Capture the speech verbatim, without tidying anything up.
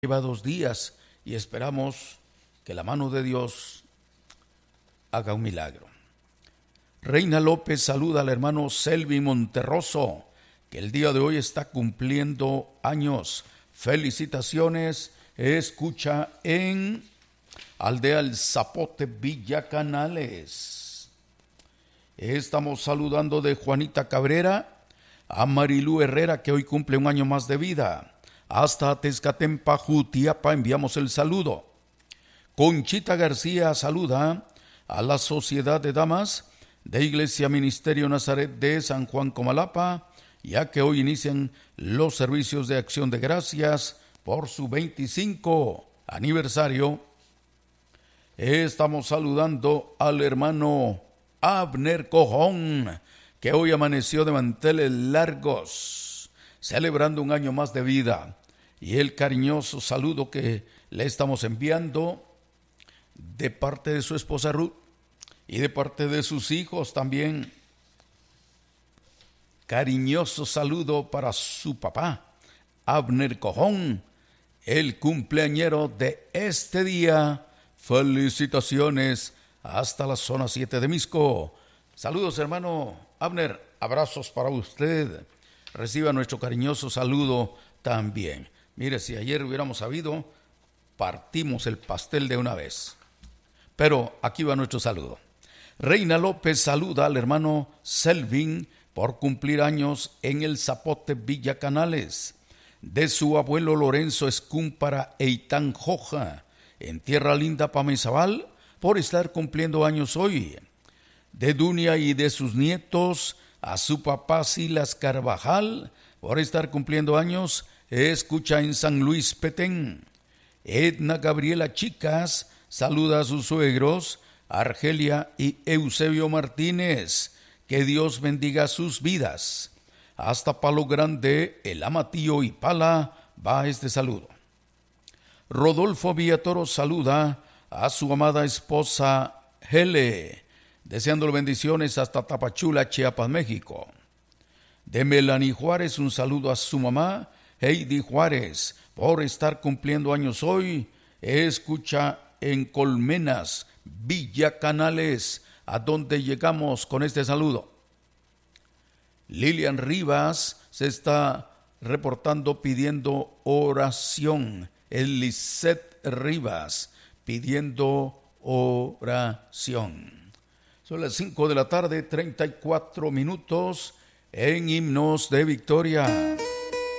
Lleva dos días y esperamos que la mano de Dios haga un milagro. Reina López saluda al hermano Selvin Monterroso, que el día de hoy está cumpliendo años. Felicitaciones, escucha en Aldea El Zapote, Villa Canales. Estamos saludando de Juanita Cabrera a Marilú Herrera, que hoy cumple un año más de vida. Hasta Tezcatempa, Jutiapa, enviamos el saludo. Conchita García saluda a la Sociedad de Damas de Iglesia Ministerio Nazaret de San Juan Comalapa, ya que hoy inician los servicios de acción de gracias por su veinticinco aniversario. Estamos saludando al hermano Abner Cojón, que hoy amaneció de manteles largos, celebrando un año más de vida. Y el cariñoso saludo que le estamos enviando de parte de su esposa Ruth y de parte de sus hijos también. Cariñoso saludo para su papá, Abner Cojón, el cumpleañero de este día. Felicitaciones hasta la zona siete de Misco. Saludos, hermano Abner, abrazos para usted. Reciba nuestro cariñoso saludo también. Mire, si ayer hubiéramos sabido, partimos el pastel de una vez. Pero aquí va nuestro saludo. Reina López saluda al hermano Selvin por cumplir años en El Zapote, Villa Canales. De su abuelo Lorenzo Escúmpara Eitán Joja, en Tierra Linda, Pamezabal, por estar cumpliendo años hoy. De Dunia y de sus nietos, a su papá Silas Carvajal, por estar cumpliendo años, escucha en San Luis Petén. Edna Gabriela Chicas saluda a sus suegros, Argelia y Eusebio Martínez. Que Dios bendiga sus vidas. Hasta Palo Grande, El Amatillo y Pala, va este saludo. Rodolfo Villatoro saluda a su amada esposa Hele, deseándole bendiciones hasta Tapachula, Chiapas, México. De Melanie Juárez, un saludo a su mamá, Heidi Juárez, por estar cumpliendo años hoy. Escucha en Colmenas, Villa Canales, a donde llegamos con este saludo. Lilian Rivas se está reportando pidiendo oración. Elisette Rivas pidiendo oración. Son las cinco de la tarde, treinta y cuatro minutos en Himnos de Victoria.